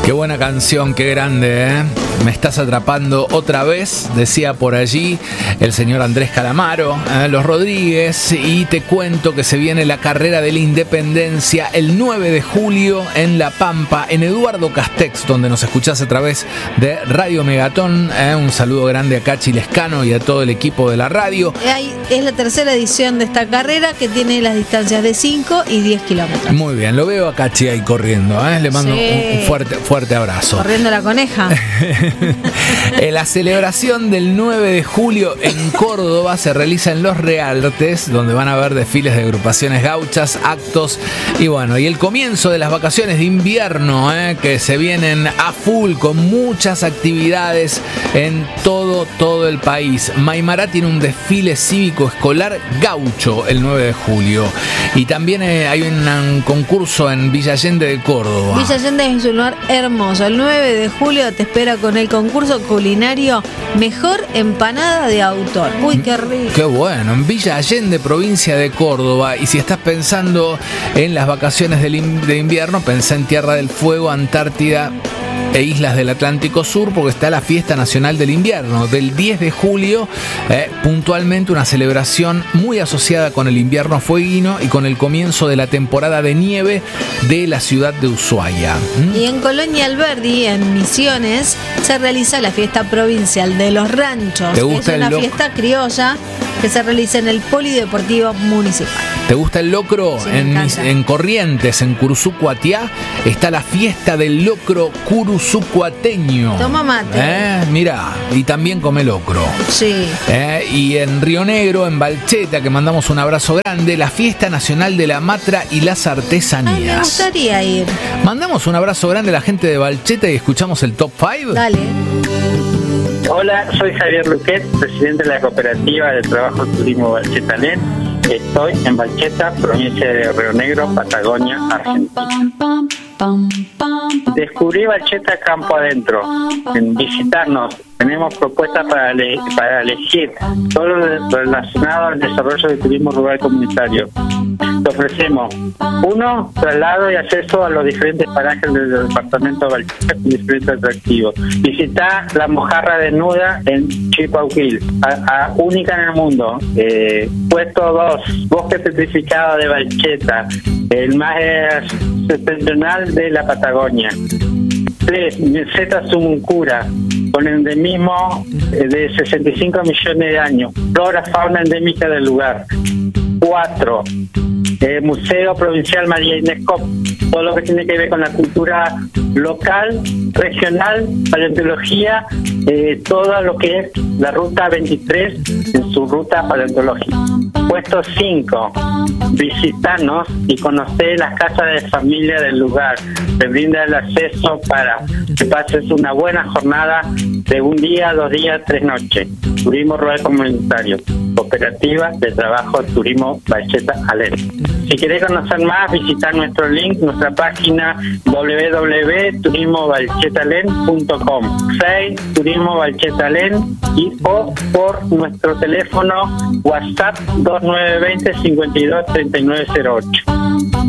Qué buena canción, qué grande, ¿eh? Me estás atrapando otra vez, decía por allí el señor Andrés Calamaro, Los Rodríguez, y te cuento que se viene la carrera de la Independencia el 9 de julio en La Pampa, en Eduardo Castex, donde nos escuchás a través de Radio Megatón. Un saludo grande a Cachi Lescano y a todo el equipo de la radio. Es la tercera edición de esta carrera que tiene las distancias de 5 y 10 kilómetros. Muy bien, lo veo a Cachi ahí corriendo, le mando un fuerte abrazo. Corriendo la coneja. La celebración del 9 de julio en Córdoba se realiza en Los Realtes, donde van a haber desfiles de agrupaciones gauchas, actos y bueno, y el comienzo de las vacaciones de invierno, que se vienen a full con muchas actividades en todo el país. Maimará tiene un desfile cívico escolar gaucho el 9 de julio y también hay un concurso en Villa Allende de Córdoba. Villa Allende es un lugar hermoso. El 9 de julio te espera con el concurso culinario Mejor Empanada de Autor. Uy, qué rico. Qué bueno, en Villa Allende, provincia de Córdoba. Y si estás pensando en las vacaciones de invierno, pensá en Tierra del Fuego, Antártida e islas del Atlántico Sur, porque está la Fiesta Nacional del Invierno del 10 de julio, puntualmente una celebración muy asociada con el invierno fueguino y con el comienzo de la temporada de nieve de la ciudad de Ushuaia. Y en Colonia Alberdi, en Misiones, se realiza la Fiesta Provincial de los Ranchos. ¿Te gusta es una fiesta criolla que se realiza en el Polideportivo Municipal. ¿Te gusta el locro? Sí, en Corrientes, en Curuzú-Cuatiá, está la fiesta del locro curuzú-cuateño. Toma mate. Mira, y también come locro. Sí. Y en Río Negro, en Balcheta, que mandamos un abrazo grande, la fiesta nacional de la matra y las artesanías. Ay, me gustaría ir. Mandamos un abrazo grande a la gente de Balcheta y escuchamos el Top 5. Dale. Hola, soy Javier Luquet, presidente de la Cooperativa de Trabajo Turismo Balcheta Alén. Estoy en Balcheta, provincia de Río Negro, Patagonia, Argentina. Descubrí Balcheta campo adentro. En visitarnos, tenemos propuestas para elegir todo lo relacionado al desarrollo del turismo rural comunitario. Te ofrecemos 1, traslado y acceso a los diferentes parajes del departamento de Balcheta con diferentes atractivos. Visita la mojarra desnuda en Chipauquil, única en el mundo. Puesto 2, bosque petrificado de Balcheta, el más septentrional de la Patagonia. 3, meseta Sumuncura, con endemismo de 65 millones de años, flora, fauna endémica del lugar. 4, Museo Provincial María Inés Cop, todo lo que tiene que ver con la cultura local, regional, paleontología, todo lo que es la ruta 23 en su ruta paleontológica. Puesto 5, visitarnos y conocer las casas de familia del lugar. Te brinda el acceso para que pases una buena jornada de 1 día, 2 días, 3 noches. Turismo rural comunitario, Cooperativa de Trabajo Turismo Balcheta Alén. Si querés conocer más, visitar nuestro link, nuestra página www.turismobalchetalén.com, Turismo Balcheta Alén, y o por nuestro teléfono WhatsApp 2920 52 3908.